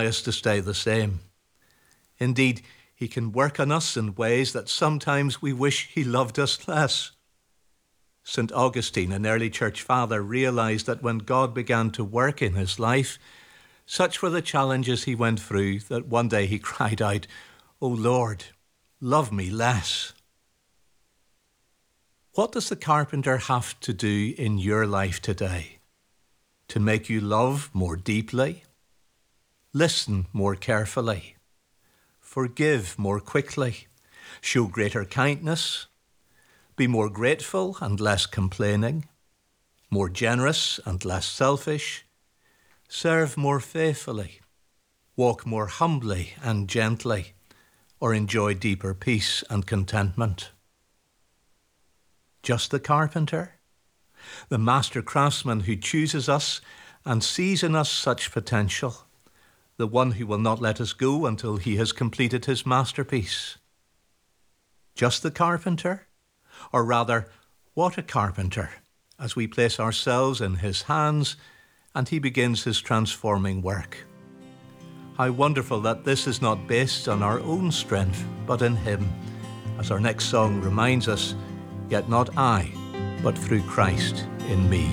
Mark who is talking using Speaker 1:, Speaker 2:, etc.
Speaker 1: us to stay the same. Indeed, he can work on us in ways that sometimes we wish he loved us less. St. Augustine, an early church father, realized that when God began to work in his life, such were the challenges he went through that one day he cried out, "O Lord, love me less." What does the carpenter have to do in your life today to make you love more deeply, listen more carefully, forgive more quickly, show greater kindness, be more grateful and less complaining, more generous and less selfish, serve more faithfully, walk more humbly and gently, or enjoy deeper peace and contentment? Just the carpenter, the master craftsman who chooses us and sees in us such potential, the one who will not let us go until he has completed his masterpiece. Just the carpenter, or rather, what a carpenter, as we place ourselves in his hands and he begins his transforming work. How wonderful that this is not based on our own strength, but in him, as our next song reminds us, "Yet not I, but through Christ in me."